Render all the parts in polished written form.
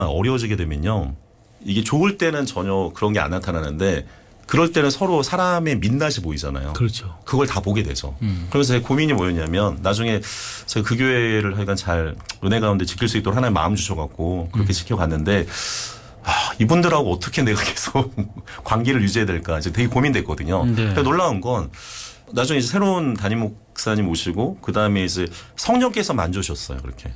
어려워지게 되면요. 이게 좋을 때는 전혀 그런 게 안 나타나는데 그럴 때는 서로 사람의 민낯이 보이잖아요. 그렇죠. 그걸 다 보게 되죠. 그래서 제 고민이 뭐였냐면 나중에 제가 그 교회를 하여간 잘 은혜 가운데 지킬 수 있도록 하나님 마음 주셔갖고 그렇게 지켜갔는데 이분들하고 어떻게 내가 계속 관계를 유지해야 될까 이제 되게 고민됐거든요. 네. 그러니까 놀라운 건 나중에 이제 새로운 담임 목사님 오시고 그다음에 이제 성령께서 만져주셨어요. 그렇게.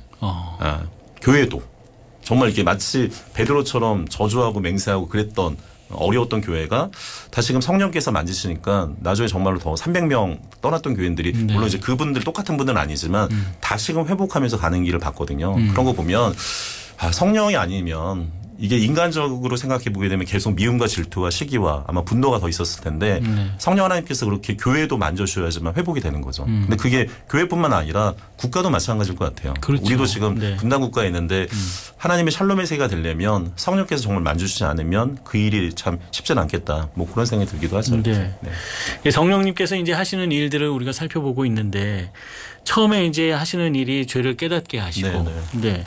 교회도. 정말 이렇게 마치 베드로처럼 저주하고 맹세하고 그랬던 어려웠던 교회가 다시금 성령께서 만지시니까 나중에 정말로 더 300명 떠났던 교인들이 네. 물론 이제 그분들 똑같은 분들은 아니지만 다시금 회복하면서 가는 길을 봤거든요. 그런 거 보면 성령이 아니면 이게 인간적으로 생각해 보게 되면 계속 미움과 질투와 시기와 아마 분노가 더 있었을 텐데 성령 하나님께서 그렇게 교회도 만져주셔야지만 회복이 되는 거죠. 근데 그게 교회뿐만 아니라 국가도 마찬가지일 것 같아요. 그렇죠. 우리도 지금 네. 분단 국가에 있는데 하나님의 샬롬의 세계가 되려면 성령께서 정말 만져주지 않으면 그 일이 참 쉽지는 않겠다. 뭐 그런 생각이 들기도 하죠. 네. 네. 성령님께서 이제 하시는 일들을 우리가 살펴보고 있는데 처음에 이제 하시는 일이 죄를 깨닫게 하시고 네.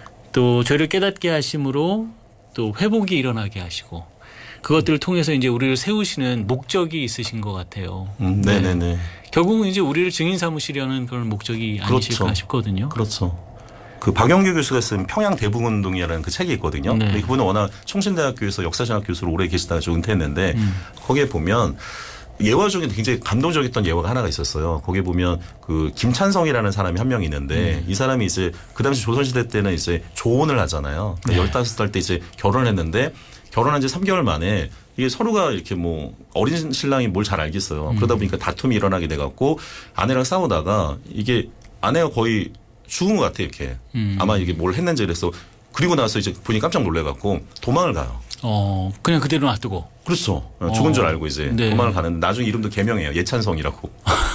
또 죄를 깨닫게 하심으로 또 회복이 일어나게 하시고 그것들을 통해서 이제 우리를 세우시는 목적이 있으신 것 같아요. 네네네. 결국은 이제 우리를 증인 삼으시려는 그런 목적이 아니실까 그렇죠. 싶거든요. 그렇죠. 그 박영규 교수가 쓴 평양 대북운동이라는 그 책이 있거든요. 네. 근데 그분은 워낙 총신대학교에서 역사신학 교수로 오래 계시다가 좀 은퇴했는데 거기에 보면 예화 중에 굉장히 감동적이었던 예화가 하나가 있었어요. 거기에 보면 그 김찬성이라는 사람이 한 명 있는데 이 사람이 이제 그 당시 조선시대 때는 이제 조혼을 하잖아요. 그러니까 15살 때 이제 결혼을 했는데 결혼한 지 3개월 만에 이게 서로가 이렇게 뭐 어린 신랑이 뭘 잘 알겠어요. 그러다 보니까 다툼이 일어나게 돼갖고 아내랑 싸우다가 이게 아내가 거의 죽은 것 같아 이렇게. 아마 이게 뭘 했는지 그래서 그리고 나서 이제 본인이 깜짝 놀래갖고 도망을 가요. 그냥 그대로 놔두고. 그렇죠. 죽은 줄 알고 이제 네. 도망을 가는데 나중에 이름도 개명해요. 예찬성이라고.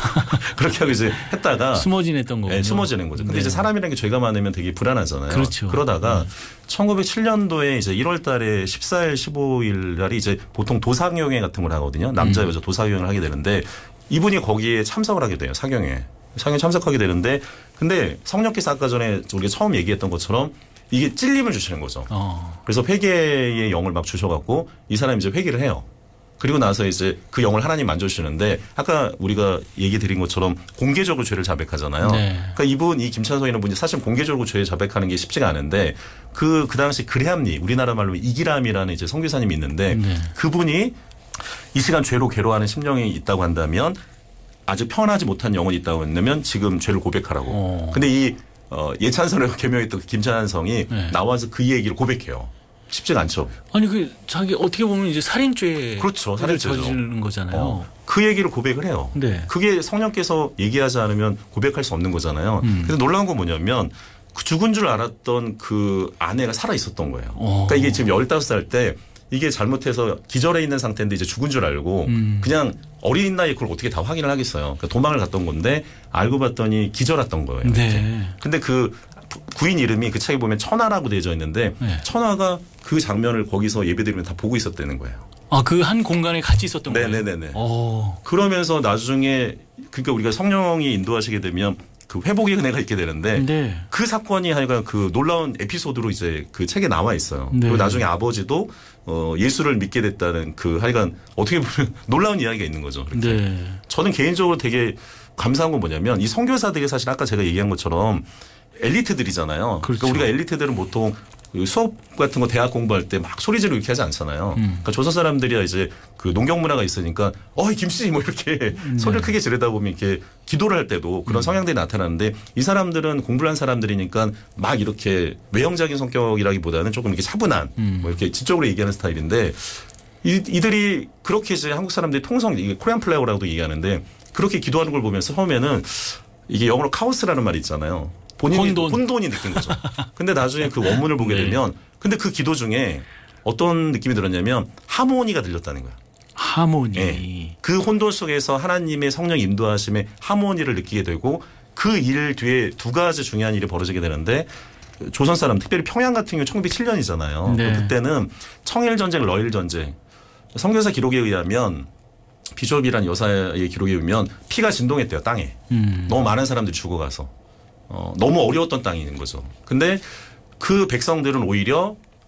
그렇게 하고 이제 했다가 숨어 지냈던 거군요. 네, 숨어 지낸 거죠. 근데 네. 이제 사람이라는 게 죄가 많으면 되게 불안하잖아요. 그렇죠. 그러다가 1907년도에 이제 1월 달에 14일, 15일 날이 이제 보통 도사경회 같은 걸 하거든요. 남자, 여자 도사경회를 하게 되는데 이분이 거기에 참석을 하게 돼요. 사경회. 사경회 참석하게 되는데 근데 성령께서 아까 전에 우리가 처음 얘기했던 것처럼 이게 찔림을 주시는 거죠. 그래서 회개의 영을 막 주셔갖고 이 사람이 이제 회개를 해요. 그리고 나서 이제 그 영을 하나님 만져주시는데 아까 우리가 얘기 드린 것처럼 공개적으로 죄를 자백하잖아요. 네. 그러니까 이 김찬성이라는 분이 사실 공개적으로 죄 자백하는 게 쉽지가 않은데 그 당시 그레함리 우리나라 말로 이기람이라는 이제 선교사님이 있는데 그분이 이 시간 죄로 괴로워하는 심령이 있다고 한다면 아주 편하지 못한 영혼이 있다고 한다면 지금 죄를 고백하라고. 근데 이 예찬성을 개명했던 김찬성이 나와서 그 얘기를 고백해요. 쉽지가 않죠. 아니 자기 어떻게 보면 이제 살인죄를 그렇죠. 살인죄죠. 저지르는 거잖아요. 그 얘기를 고백을 해요. 네. 그게 성령께서 얘기하지 않으면 고백할 수 없는 거잖아요. 근데 놀라운 건 뭐냐면 그 죽은 줄 알았던 그 아내가 살아 있었던 거예요. 그러니까 이게 지금 15살 때 이게 잘못해서 기절해 있는 상태인데 이제 죽은 줄 알고 그냥 어린 나이에 그걸 어떻게 다 확인을 하겠어요. 그러니까 도망을 갔던 건데 알고 봤더니 기절했던 거예요. 네. 근데 그 구인 이름이 그 책에 보면 천하라고 되어져 있는데 천하가 그 장면을 거기서 예배드리면 다 보고 있었다는 거예요. 그 한 공간에 같이 있었던 거예요? 네네네. 그러면서 나중에 그러니까 우리가 성령이 인도하시게 되면 그 회복의 은혜가 있게 되는데 그 사건이 하여간 그 놀라운 에피소드로 이제 그 책에 나와 있어요. 그리고 나중에 아버지도 예수를 믿게 됐다는 그 하여간 어떻게 보면 놀라운 이야기가 있는 거죠. 저는 개인적으로 되게 감사한 건 뭐냐면 이 선교사들이 사실 아까 제가 얘기한 것처럼 엘리트들이잖아요. 그렇죠. 그러니까 우리가 엘리트들은 보통 수업 같은 거 대학 공부할 때 막 소리 지르고 이렇게 하지 않잖아요. 그러니까 조선 사람들이야 이제 그 농경 문화가 있으니까 김씨 뭐 이렇게 소리를 크게 지르다 보면 이렇게 기도를 할 때도 그런 성향들이 나타나는데 이 사람들은 공부를 한 사람들이니까 막 이렇게 외형적인 성격이라기보다는 조금 이렇게 차분한 뭐 이렇게 지적으로 얘기하는 스타일인데 이들이 그렇게 이제 한국 사람들이 통성 이게 코리안 플레어라고도 얘기하는데 그렇게 기도하는 걸 보면서 처음에는 이게 영어로 카오스라는 말이 있잖아요. 본인이 혼돈이 느낀 거죠. 근데 나중에 그 원문을 보게 되면 근데 그 기도 중에 어떤 느낌이 들었냐면 하모니가 들렸다는 거야. 하모니. 네. 그 혼돈 속에서 하나님의 성령 인도하심의 하모니를 느끼게 되고 그 일 뒤에 두 가지 중요한 일이 벌어지게 되는데 조선 사람 특별히 평양 같은 경우 1907년이잖아요. 그때는 청일전쟁, 러일전쟁. 선교사 기록에 의하면 비숍이란 여사의 기록에 의하면 피가 진동했대요. 땅에. 너무 많은 사람들이 죽어가서. 너무 어려웠던 땅인 거죠. 근데 그 백성들은 오히려